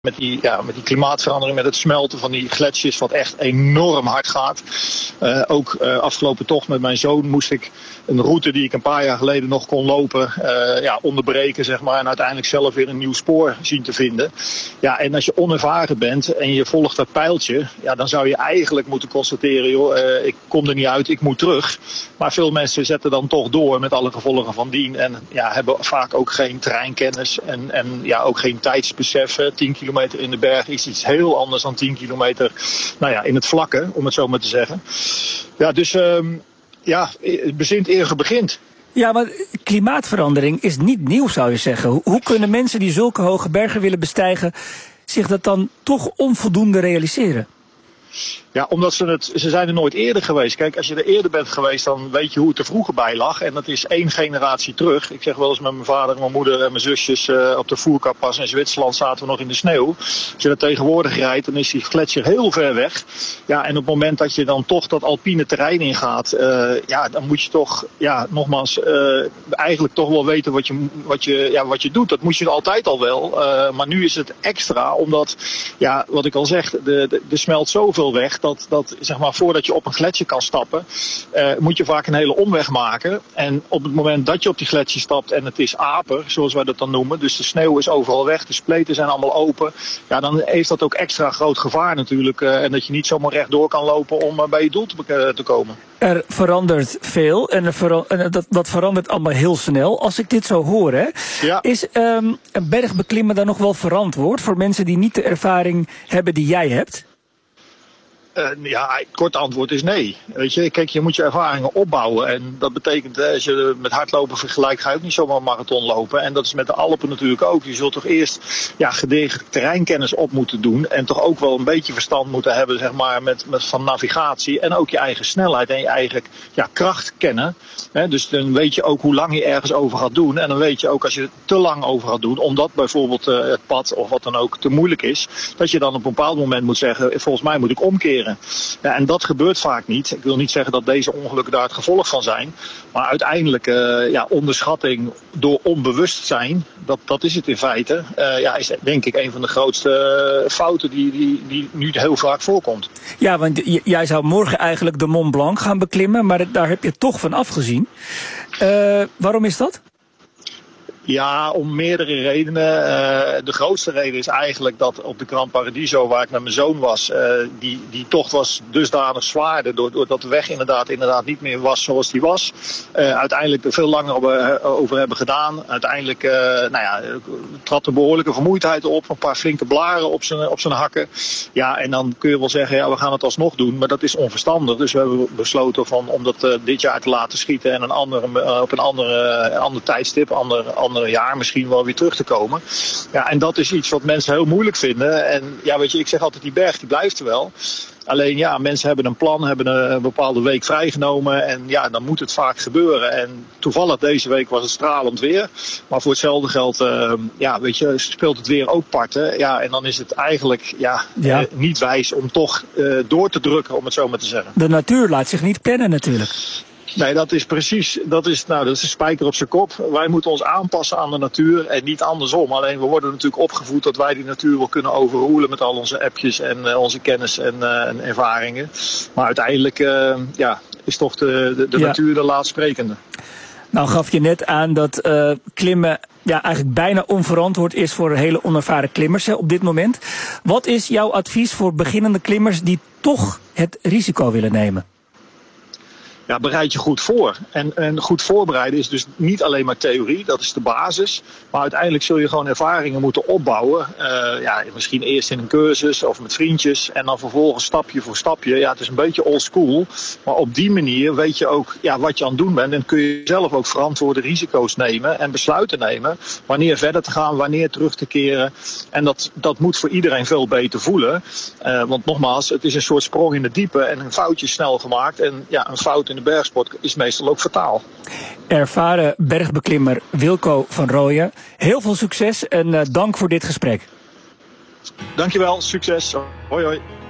met die klimaatverandering, met het smelten van die gletsjers, wat echt enorm hard gaat. Ook afgelopen tocht met mijn zoon moest ik een route die ik een paar jaar geleden nog kon lopen, onderbreken, zeg maar. En uiteindelijk zelf weer een nieuw spoor zien te vinden. Ja, en als je onervaren bent en je volgt dat pijltje, ja, dan zou je eigenlijk moeten constateren, joh, ik kom er niet uit, ik moet terug. Maar veel mensen zetten dan toch door met alle gevolgen van dien. En ja, hebben vaak ook geen terreinkennis en ook geen tijdsbesef. 10 kilometer in de berg is iets heel anders dan 10 kilometer in het vlakke, om het zo maar te zeggen. Ja, dus het bezint eer begint. Ja, maar klimaatverandering is niet nieuw, zou je zeggen. Hoe kunnen mensen die zulke hoge bergen willen bestijgen zich dat dan toch onvoldoende realiseren? Ja, omdat ze zijn er nooit eerder geweest. Kijk, als je er eerder bent geweest, dan weet je hoe het er vroeger bij lag. En dat is 1 generatie terug. Ik zeg wel eens met mijn vader, mijn moeder en mijn zusjes op de Voerkappas in Zwitserland zaten we nog in de sneeuw. Als je er tegenwoordig rijdt, dan is die gletsjer heel ver weg. Ja, en op het moment dat je dan toch dat alpine terrein ingaat, dan moet je toch, nogmaals, eigenlijk toch wel weten wat je doet. Dat moest je altijd al wel. Maar nu is het extra, omdat, wat ik al zeg, er smelt zoveel weg dat zeg maar, voordat je op een gletsjer kan stappen, moet je vaak een hele omweg maken. En op het moment dat je op die gletsjer stapt en het is aper, zoals wij dat dan noemen, dus de sneeuw is overal weg, de spleten zijn allemaal open, ja, dan heeft dat ook extra groot gevaar natuurlijk. En dat je niet zomaar rechtdoor kan lopen om bij je doel te komen. Er verandert veel en dat verandert allemaal heel snel. Als ik dit zo hoor, hè, is een bergbeklimmen dan nog wel verantwoord voor mensen die niet de ervaring hebben die jij hebt? Het korte antwoord is nee. Weet je, kijk, je moet je ervaringen opbouwen. En dat betekent, als je met hardlopen vergelijkt, ga je ook niet zomaar een marathon lopen. En dat is met de Alpen natuurlijk ook. Je zult toch eerst gedegen terreinkennis op moeten doen. En toch ook wel een beetje verstand moeten hebben, zeg maar, van navigatie. En ook je eigen snelheid en je eigen kracht kennen. Dus dan weet je ook hoe lang je ergens over gaat doen. En dan weet je ook als je te lang over gaat doen, omdat bijvoorbeeld het pad of wat dan ook te moeilijk is, dat je dan op een bepaald moment moet zeggen, volgens mij moet ik omkeren. Ja, en dat gebeurt vaak niet. Ik wil niet zeggen dat deze ongelukken daar het gevolg van zijn. Maar uiteindelijk, onderschatting door onbewustzijn, dat is het in feite, is denk ik een van de grootste fouten die nu heel vaak voorkomt. Ja, want jij zou morgen eigenlijk de Mont Blanc gaan beklimmen, maar daar heb je toch van afgezien. Waarom is dat? Ja, om meerdere redenen. De grootste reden is eigenlijk dat op de Gran Paradiso, waar ik met mijn zoon was, die tocht was dusdanig zwaarder, doordat de weg inderdaad niet meer was zoals die was. Uiteindelijk er veel langer over hebben gedaan. Uiteindelijk trad een behoorlijke vermoeidheid op, een paar flinke blaren op zijn hakken. Ja, en dan kun je wel zeggen, we gaan het alsnog doen, maar dat is onverstandig. Dus we hebben besloten om dat dit jaar te laten schieten en op een ander tijdstip, ander jaar misschien wel weer terug te komen. Ja, en dat is iets wat mensen heel moeilijk vinden. En weet je, ik zeg altijd, die berg die blijft er wel. Alleen mensen hebben een plan, hebben een bepaalde week vrijgenomen en dan moet het vaak gebeuren. En toevallig deze week was het stralend weer. Maar voor hetzelfde geld, weet je, speelt het weer ook parten. Ja, en dan is het eigenlijk niet wijs om toch door te drukken, om het zo maar te zeggen. De natuur laat zich niet kennen natuurlijk. Nee, dat is precies, dat is een spijker op zijn kop. Wij moeten ons aanpassen aan de natuur en niet andersom. Alleen we worden natuurlijk opgevoed dat wij die natuur wel kunnen overroelen met al onze appjes en onze kennis en ervaringen. Maar uiteindelijk is toch de natuur de laatstsprekende. Nou gaf je net aan dat klimmen eigenlijk bijna onverantwoord is voor hele onervaren klimmers op dit moment. Wat is jouw advies voor beginnende klimmers die toch het risico willen nemen? Ja, bereid je goed voor. En goed voorbereiden is dus niet alleen maar theorie, dat is de basis. Maar uiteindelijk zul je gewoon ervaringen moeten opbouwen. Misschien eerst in een cursus of met vriendjes en dan vervolgens stapje voor stapje. Ja, het is een beetje old school. Maar op die manier weet je ook wat je aan het doen bent. En kun je zelf ook verantwoorde risico's nemen en besluiten nemen. Wanneer verder te gaan, wanneer terug te keren. En dat moet voor iedereen veel beter voelen. Want nogmaals, het is een soort sprong in het diepe en een foutje is snel gemaakt. En een fout in de bergsport is meestal ook fataal. Ervaren bergbeklimmer Wilco van Rooyen. Heel veel succes en dank voor dit gesprek. Dankjewel, succes. Hoi hoi.